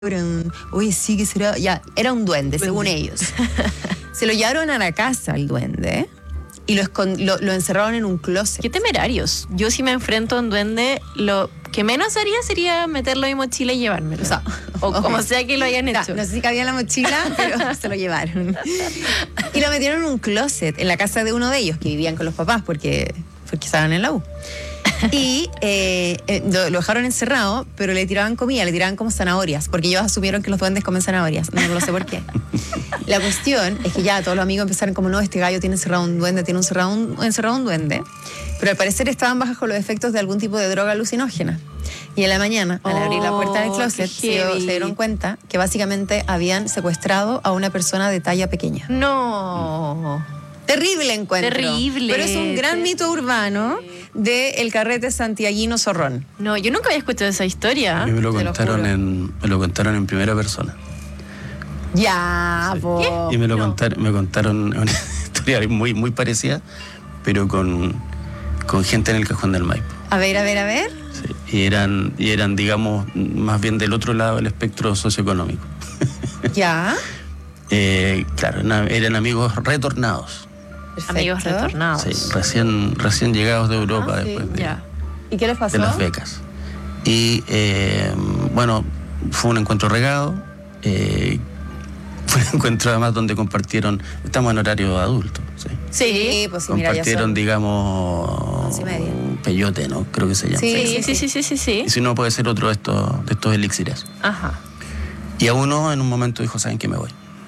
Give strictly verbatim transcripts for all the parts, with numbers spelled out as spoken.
Era un, oye, sí, que será. Ya, era un duende, según ellos. Se lo llevaron a la casa al duende y lo, escond- lo, lo encerraron en un closet. Qué temerarios. Yo, si me enfrento a un duende, lo que menos haría sería meterlo en mi mochila y llevármelo. O sea, o okay. como sea que lo hayan Ya, hecho. no sé si cabía en la mochila, pero se lo llevaron. Y lo metieron en un closet en la casa de uno de ellos, que vivían con los papás porque, porque estaban en la U. Y eh, eh, lo, lo dejaron encerrado, pero le tiraban comida, le tiraban como zanahorias, porque ellos asumieron que los duendes comen zanahorias. No, no lo sé por qué. La cuestión es que ya todos los amigos empezaron como, no, este gallo tiene encerrado un duende, tiene encerrado un, encerrado un duende. Pero al parecer estaban bajo los efectos de algún tipo de droga alucinógena. Y en la mañana, al abrir la puerta del closet, se, se dieron cuenta que básicamente habían secuestrado a una persona de talla pequeña. No. Terrible encuentro. Terrible. Pero es un gran terrible. mito urbano del carrete santiaguino zorrón. No, yo nunca había escuchado esa historia. A mí me lo Te contaron lo en me lo contaron en primera persona. Ya, Sí. po. Y me lo No. contaron, me contaron una historia muy muy parecida, pero con, con gente en el Cajón del Maipo. A ver, a ver, a ver. Sí. Y eran y eran digamos más bien del otro lado del espectro socioeconómico. Ya. Eh, claro, eran, eran amigos retornados. Perfecto. Amigos retornados. Sí, recién recién llegados de Europa Ah, sí, después de, Ya. ¿Y qué les pasó? de las becas. Y eh, bueno, fue un encuentro regado. Eh, fue un encuentro además donde compartieron, estamos en horario adulto, ¿sí? Sí, pues sí, mira, ya Compartieron, son digamos, once y media. peyote, ¿no? Creo que se llama. Sí. Sí, sí, sí, sí, sí, sí. Y si no, puede ser otro de estos, de estos elixires. Ajá. Y a uno en un momento dijo, ¿saben qué? Me voy.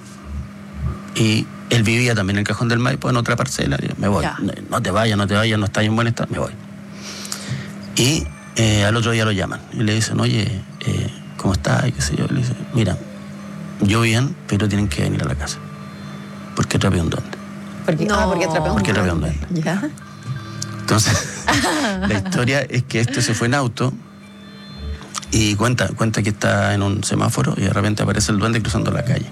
Y él vivía también en el Cajón del Maipo, en otra parcela. Y yo, me voy. Ya. No, no te vayas, no te vayas, no estás en buen estado, me voy. Y eh, al otro día lo llaman y le dicen, oye, eh, ¿cómo estás? Y qué sé yo. Y le dice, mira, yo bien, pero tienen que venir a la casa. Porque atrapé un duende. Porque, No. ah, porque atrapé un Porque atrapé un duende. duende. Ya. Entonces, la historia es que este se fue en auto y cuenta, cuenta que está en un semáforo y de repente aparece el duende cruzando la calle.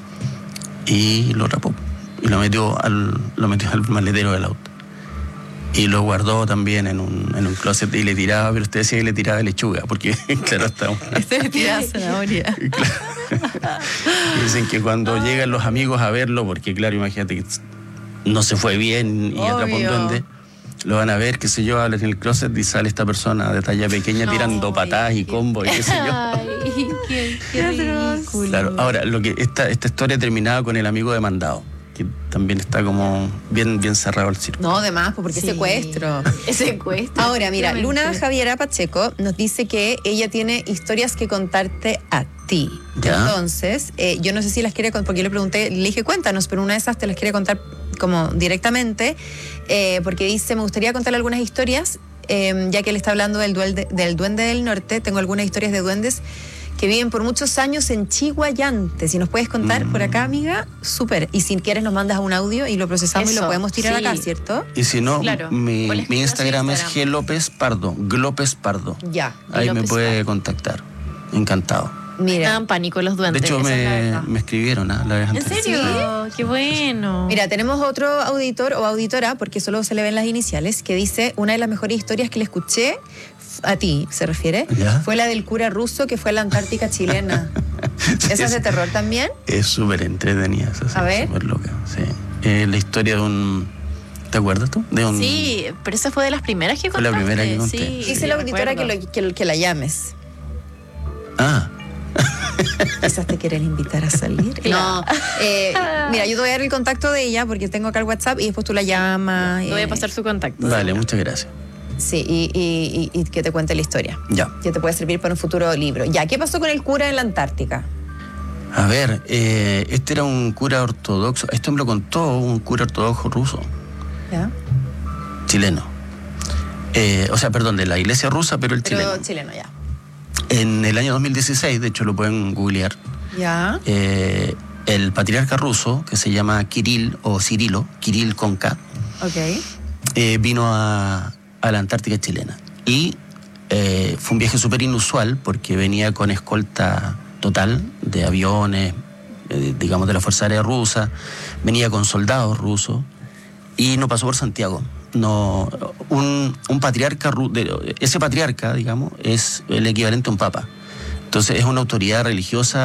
Y lo atrapó. Y lo metió al, lo metió al maletero del auto. Y lo guardó también en un, en un closet y le tiraba, pero usted decía que le tiraba lechuga, porque claro, está una... Este le tiraba zanahoria. Claro. Y dicen que cuando llegan los amigos a verlo, porque claro, imagínate que no se fue bien y atrapó un Obvio. duende, lo van a ver, qué sé yo, hablan en el closet y sale esta persona de talla pequeña No, tirando patadas y qué- combos y qué sé yo. Ay, qué, qué ridículo. Claro, ahora, lo que esta, esta historia terminaba con el amigo demandado, que también está como bien, bien cerrado el círculo. No, de más, pues, porque Sí. es secuestro. Es secuestro. Ahora, mira, Luna efectivamente. Javiera Pacheco nos dice que ella tiene historias que contarte a ti. Ya. Entonces, eh, yo no sé si las quiere contar, porque yo le pregunté, le dije, cuéntanos, pero una de esas te las quiere contar como directamente, eh, porque dice, me gustaría contarle algunas historias, eh, ya que él está hablando del duende, del duende del norte. Tengo algunas historias de duendes que viven por muchos años en Chiguayante. Si nos puedes contar Mm. por acá, amiga, súper. Y si quieres nos mandas un audio y lo procesamos y Eso, lo podemos tirar sí. acá, ¿cierto? Y si no, Claro. mi, ¿Cuál es mi tu Instagram es Instagram? G López Pardo, Glópez Pardo. Ya. Ahí me López puede Pardo. contactar. Encantado. Me Mira. dan pánico los De duendes. hecho, esa es la me, verdad. me escribieron ¿ah? la vez ¿En anterior. serio? Qué bueno. Mira, tenemos otro auditor o auditora, porque solo se le ven las iniciales, que dice, una de las mejores historias que le escuché, a ti se refiere, ¿Ya? fue la del cura ruso que fue a la Antártica chilena. Sí, ¿Esa es de sí. terror también? Es súper entretenida, esa, sí, A ver. súper loca. Sí. Eh, la historia de un... ¿Te acuerdas tú? De un... Sí, pero esa fue de las primeras que Fue la contaste. primera que conté, Sí, sí. Dice la auditora que, recuerdo. lo- que, que la llames. Ah, Quizás te quieren invitar a salir. Claro. No, eh, mira, yo te voy a dar el contacto de ella porque tengo acá el WhatsApp y después tú la llamas. Te voy eh, a pasar su contacto. vale, muchas gracias. Sí, y, y- y- y que te cuente la historia. Ya. Que te puede servir para un futuro libro. Ya, ¿qué pasó con el cura en la Antártica? A ver, eh, este era un cura ortodoxo. Esto me lo contó un cura ortodoxo ruso, ¿Ya? chileno. Eh, o sea, perdón, de la iglesia rusa, pero el Pero chileno. chileno, ya. En el año dos mil dieciséis, de hecho lo pueden googlear, Ya. eh, el patriarca ruso, que se llama Kirill o Cirilo, Kirill con K, Ok. eh, vino a, a la Antártica chilena. Y eh, fue un viaje súper inusual porque venía con escolta total de aviones, eh, digamos de la Fuerza Aérea Rusa, venía con soldados rusos y no pasó por Santiago. No, un, un patriarca, ru- de- ese patriarca, digamos, es el equivalente a un papa. Entonces es una autoridad religiosa